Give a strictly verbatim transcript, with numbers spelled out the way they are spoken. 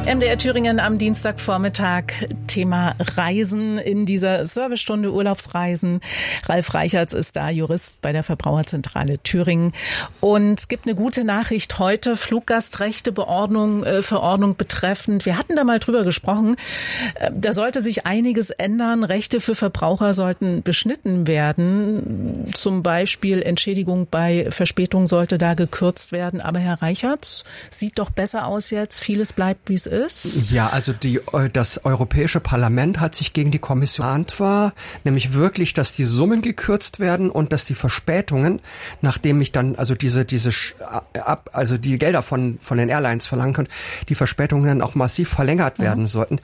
M D R Thüringen am Dienstagvormittag, Thema Reisen in dieser Servicestunde, Urlaubsreisen. Ralf Reichertz ist da, Jurist bei der Verbraucherzentrale Thüringen. Und es gibt eine gute Nachricht heute, Fluggastrechtebeordnung, äh, Verordnung betreffend. Wir hatten da mal drüber gesprochen. Äh, da sollte sich einiges ändern. Rechte für Verbraucher sollten beschnitten werden. Zum Beispiel Entschädigung bei Verspätung sollte da gekürzt werden. Aber Herr Reichertz, sieht doch besser aus jetzt. Vieles bleibt, wie es ist. Ja, also die, das Europäische Parlament hat sich gegen die Kommission gewandt, war, nämlich wirklich, dass die Summen gekürzt werden und dass die Verspätungen, nachdem ich dann also diese diese ab also die Gelder von von den Airlines verlangen können, die Verspätungen dann auch massiv verlängert werden mhm. sollten.